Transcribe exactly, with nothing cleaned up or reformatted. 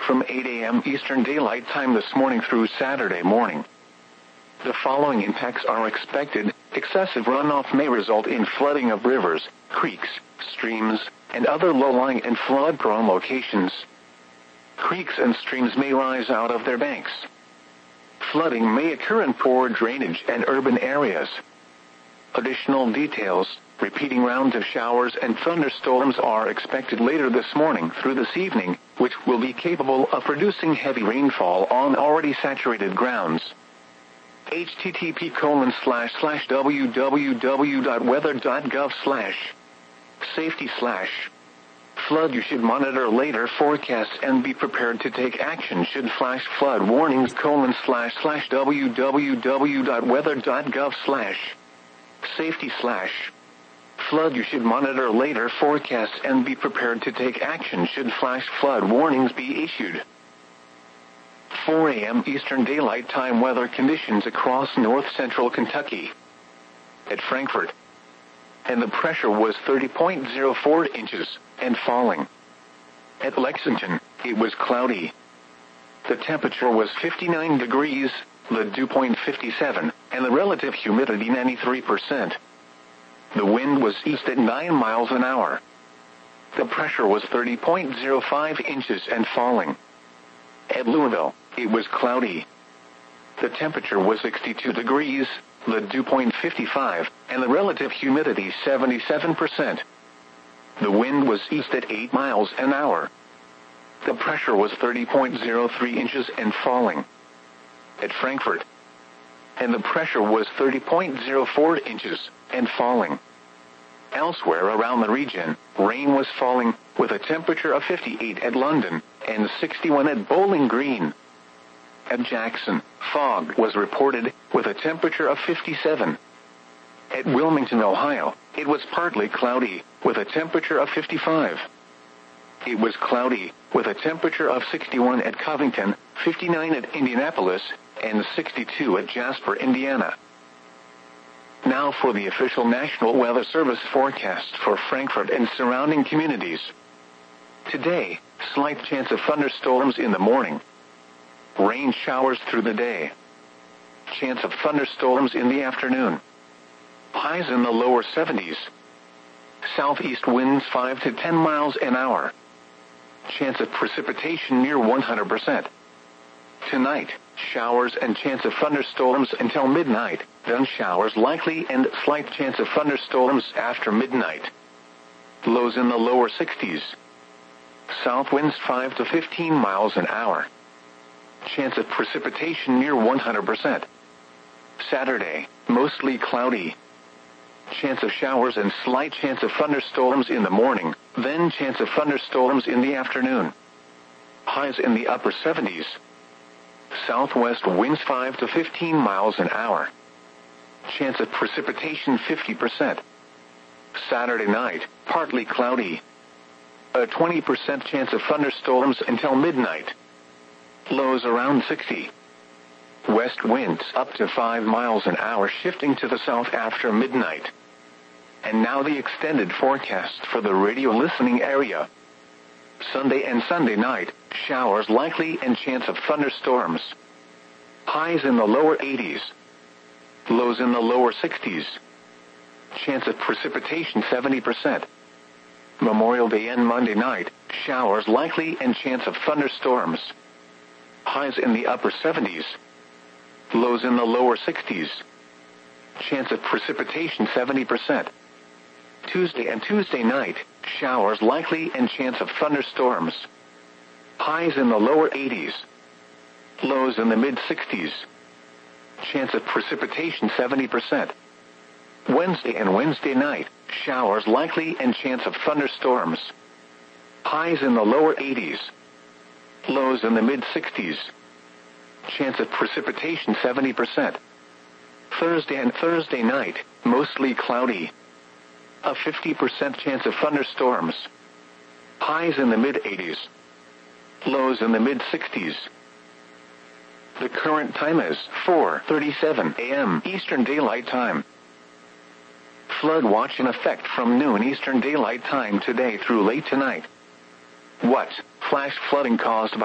from eight a m Eastern Daylight Time this morning through Saturday morning. The following impacts are expected. Excessive runoff may result in flooding of rivers, creeks, streams, and other low-lying and flood-prone locations. Creeks and streams may rise out of their banks. Flooding may occur in poor drainage and urban areas. Additional details, repeating rounds of showers and thunderstorms are expected later this morning through this evening, which will be capable of producing heavy rainfall on already saturated grounds. http colon slash slash www dot weather dot gov slash safety slash flood. You should monitor later forecasts and be prepared to take action should flash flood warnings colon slash slash www dot weather dot gov slash safety slash flood. You should monitor later forecasts and be prepared to take action should flash flood warnings be issued. four a m Eastern Daylight Time weather conditions across north-central Kentucky. At Frankfort, and the pressure was thirty point zero four inches and falling. At Lexington, it was cloudy. The temperature was fifty-nine degrees, the dew point fifty-seven, and the relative humidity ninety-three percent. The wind was east at nine miles an hour. The pressure was thirty point zero five inches and falling. At Louisville, it was cloudy. The temperature was sixty-two degrees, the dew point fifty-five, and the relative humidity seventy-seven percent. The wind was east at eight miles an hour. The pressure was thirty point zero three inches and falling. At Frankfort, and the pressure was thirty point zero four inches and falling. Elsewhere around the region, rain was falling, with a temperature of fifty-eight at London and sixty-one at Bowling Green. At Jackson, fog was reported, with a temperature of fifty-seven. At Wilmington, Ohio, it was partly cloudy, with a temperature of fifty-five. It was cloudy, with a temperature of sixty-one at Covington, fifty-nine at Indianapolis, and sixty-two at Jasper, Indiana. Now for the official National Weather Service forecast for Frankfort and surrounding communities. Today, slight chance of thunderstorms in the morning. Rain showers through the day. Chance of thunderstorms in the afternoon. Highs in the lower seventies. Southeast winds five to ten miles an hour. Chance of precipitation near one hundred percent. Tonight, showers and chance of thunderstorms until midnight, then showers likely and slight chance of thunderstorms after midnight. Lows in the lower sixties. South winds five to fifteen miles an hour. Chance of precipitation near one hundred percent. Saturday, mostly cloudy. Chance of showers and slight chance of thunderstorms in the morning, then chance of thunderstorms in the afternoon. Highs in the upper seventies. Southwest winds five to fifteen miles an hour. Chance of precipitation fifty percent. Saturday night, partly cloudy. A twenty percent chance of thunderstorms until midnight. Lows around sixty. West winds up to five miles an hour shifting to the south after midnight. And now the extended forecast for the radio listening area. Sunday and Sunday night, showers likely and chance of thunderstorms. Highs in the lower eighties. Lows in the lower sixties. Chance of precipitation seventy percent. Memorial Day and Monday night, showers likely and chance of thunderstorms. Highs in the upper seventies. Lows in the lower sixties. Chance of precipitation seventy percent. Tuesday and Tuesday night, showers likely and chance of thunderstorms. Highs in the lower eighties. Lows in the mid-sixties. Chance of precipitation seventy percent. Wednesday and Wednesday night, showers likely and chance of thunderstorms. Highs in the lower eighties. Lows in the mid-sixties. Chance of precipitation seventy percent. Thursday and Thursday night, mostly cloudy. A fifty percent chance of thunderstorms. Highs in the mid-eighties. Lows in the mid-sixties. The current time is four thirty-seven a m Eastern Daylight Time. Flood watch in effect from noon Eastern Daylight Time today through late tonight. What? Flash flooding caused by